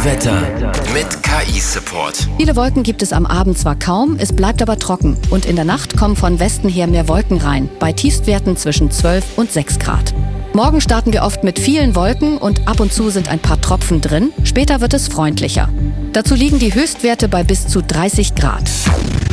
Wetter mit KI-Support. Viele Wolken gibt es am Abend zwar kaum, es bleibt aber trocken. Und in der Nacht kommen von Westen her mehr Wolken rein, bei Tiefstwerten zwischen 12 und 6 Grad. Morgen starten wir oft mit vielen Wolken und ab und zu sind ein paar Tropfen drin. Später wird es freundlicher. Dazu liegen die Höchstwerte bei bis zu 30 Grad.